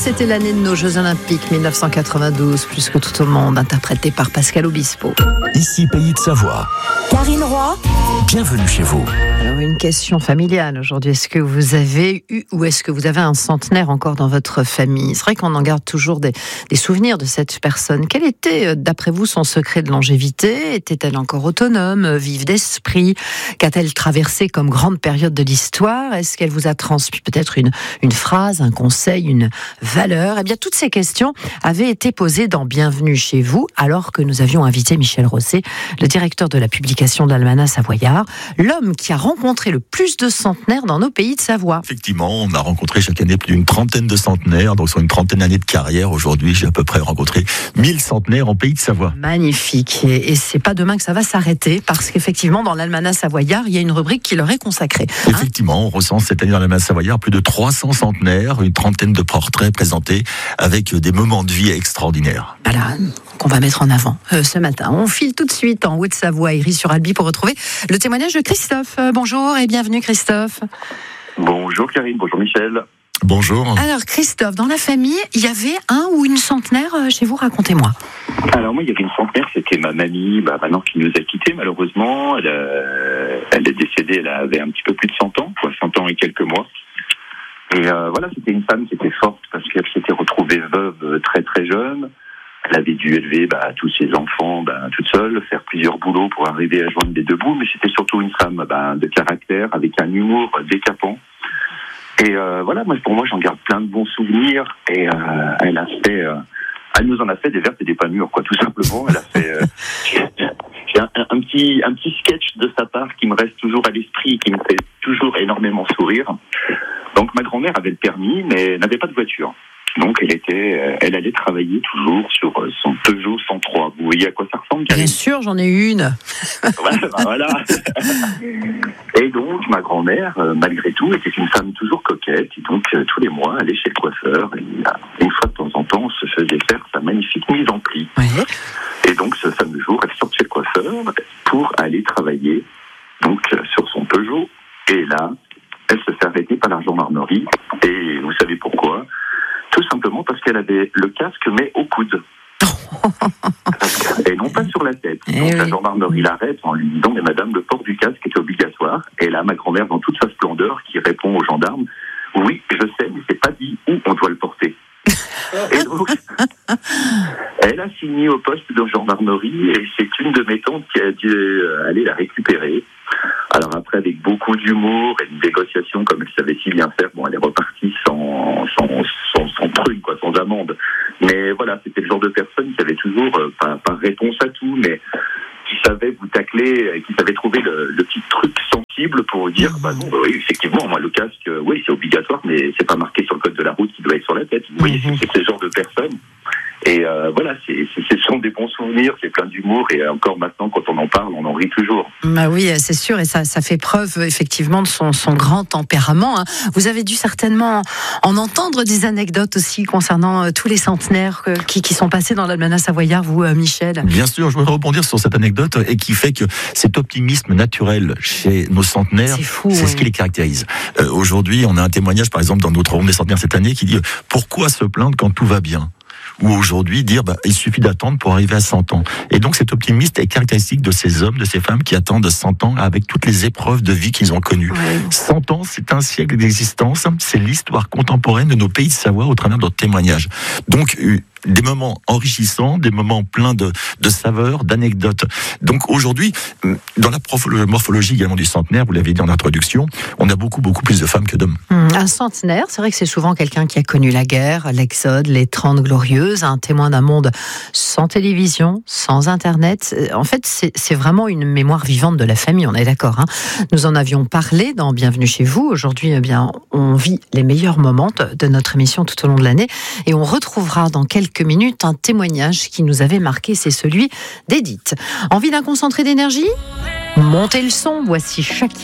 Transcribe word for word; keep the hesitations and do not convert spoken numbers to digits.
c'était l'année de nos Jeux Olympiques mille neuf cent quatre-vingt-douze, plus que tout au monde, interprété par Pascal Obispo. Ici, Pays de Savoie. Karine Roy. Bienvenue chez vous. Alors, une question familiale aujourd'hui. Est-ce que vous avez eu ou est-ce que vous avez un centenaire encore dans votre famille ? C'est vrai qu'on en garde toujours des, des souvenirs de cette personne. Quel était, d'après vous, son secret de longévité ? Était-elle encore autonome, vive d'esprit ? Qu'a-t-elle traversé comme grande période de l'histoire ? Est-ce qu'elle vous a transmis peut-être une, une phrase, un conseil, une valeur ? Eh bien, toutes ces questions avaient été posées dans Bienvenue chez vous, alors que nous avions invité Michel Rosset, le directeur de la publication d'Almanach Savoyard, l'homme qui a rencontré le plus de centenaires dans nos pays de Savoie. Effectivement, on a rencontré chaque année plus d'une trentaine de centenaires, donc sur une trentaine d'années de carrière. Aujourd'hui, j'ai à peu près rencontré mille centenaires en pays de Savoie. Magnifique. Et, et c'est pas demain que ça va s'arrêter, parce qu'effectivement, dans l'Almanach Savoyard, il y a une rubrique qui leur est consacrée. Hein ? Effectivement, on recense cette année dans l'Almanach Savoyard plus de trois cents centenaires, une trentaine de portraits présentés avec des moments de vie extraordinaires. Voilà, qu'on va mettre en avant euh, ce matin. On file tout de suite en Haute-Savoie, Iry-sur-Albi, pour retrouver le témoignage de Christophe. Euh, bonjour et bienvenue Christophe. Bonjour Karine, bonjour Michel. Bonjour. Alors Christophe, dans la famille, il y avait un ou une centenaire euh, chez vous, racontez-moi. Alors moi, il y avait une centenaire, c'était ma mamie, bah, maintenant qui nous a quittés malheureusement. Elle, euh, elle est décédée, elle avait un petit peu plus de cent ans, quoi, cent ans et quelques mois. Et euh, voilà, c'était une femme qui était forte parce qu'elle s'était retrouvée veuve très très jeune. Elle avait dû élever bah, tous ses enfants bah, toute seule, faire plusieurs boulots pour arriver à joindre les deux bouts, mais c'était surtout une femme bah, de caractère, avec un humour décapant. Et euh, voilà, moi, pour moi, j'en garde plein de bons souvenirs. Et euh, elle a fait, euh, elle nous en a fait des vertes et des pas mûres, quoi, tout simplement. Elle a fait euh, j'ai un, un petit, un petit sketch de sa part qui me reste toujours à l'esprit, qui me fait toujours énormément sourire. Donc, ma grand-mère avait le permis, mais n'avait pas de voiture. Donc, elle était, elle allait travailler toujours sur son Peugeot cent trois. Vous voyez à quoi ça ressemble, Karine ? Bien sûr, j'en ai eu une. Ouais, bah voilà. Et donc, ma grand-mère, euh, malgré tout, était une femme toujours coquette. Et donc, euh, tous les mois, allait chez le coiffeur. Et euh, une fois de temps en temps, on se faisait faire sa magnifique mise en pli. Ouais. Et donc, ce fameux jour, elle sort chez le coiffeur pour aller travailler donc euh, sur son Peugeot. Et là, elle se fait arrêter par la gendarmerie. Et vous savez pourquoi ? Tout simplement parce qu'elle avait le casque, mais au coude. Et non pas sur la tête. Donc eh la oui. gendarmerie l'arrête en lui disant « Mais madame, le port du casque est obligatoire. » Et là, ma grand-mère, dans toute sa splendeur, qui répond aux gendarmes « Oui, je sais, mais c'est pas dit où on doit le porter. » Et donc, elle a signé au poste de gendarmerie et c'est une de mes tantes qui a dû aller la récupérer. Alors après, avec beaucoup d'humour et de négociation, comme elle savait si bien faire, bon, elle est repartie sans, sans, sans, sans prune, quoi, sans amende. Mais voilà, c'était le genre de personne qui avait toujours, euh, pas, pas réponse à tout, mais qui savait vous tacler, qui savait trouver le, le petit truc sensible pour dire, bah non, bah oui, effectivement, moi, le casque, oui, c'est obligatoire, mais c'est pas marqué sur le code de la route qui doit être sur la tête. Vous voyez, c'est, c'est ce genre de personne. Et euh, voilà, c'est, c'est, ce sont des bons souvenirs, c'est plein d'humour, et encore maintenant, quand on en parle, on en rit toujours. Bah oui, c'est sûr, et ça, ça fait preuve effectivement de son, son grand tempérament. Hein. Vous avez dû certainement en entendre des anecdotes aussi concernant euh, tous les centenaires euh, qui, qui sont passés dans l'Almanach Savoyard, vous, euh, Michel. Bien sûr, je voudrais rebondir sur cette anecdote et qui fait que cet optimisme naturel chez nos centenaires, c'est, fou, c'est oui. ce qui les caractérise. Euh, aujourd'hui, on a un témoignage, par exemple, dans notre ronde des centenaires cette année, qui dit « Pourquoi se plaindre quand tout va bien ?» Ou aujourd'hui dire bah, il suffit d'attendre pour arriver à cent ans. Et donc cet optimisme est caractéristique de ces hommes, de ces femmes qui attendent cent ans avec toutes les épreuves de vie qu'ils ont connues. Ouais. cent ans, c'est un siècle d'existence, c'est l'histoire contemporaine de nos pays de Savoie au travers de notre témoignage. Donc des moments enrichissants, des moments pleins de, de saveurs, d'anecdotes. Donc aujourd'hui, dans la morphologie également du centenaire, vous l'avez dit en introduction, on a beaucoup, beaucoup plus de femmes que d'hommes. Hum, un centenaire, c'est vrai que c'est souvent quelqu'un qui a connu la guerre, l'exode, les Trente Glorieuses, un témoin d'un monde sans télévision, sans Internet. En fait, c'est, c'est vraiment une mémoire vivante de la famille, on est d'accord. Hein. Nous en avions parlé dans Bienvenue chez vous. Aujourd'hui, eh bien, on vit les meilleurs moments de, de notre émission tout au long de l'année et on retrouvera dans quelques minutes un témoignage qui nous avait marqué, c'est celui d'Edith. Envie d'un concentré d'énergie ? Montez le son, voici Shakira.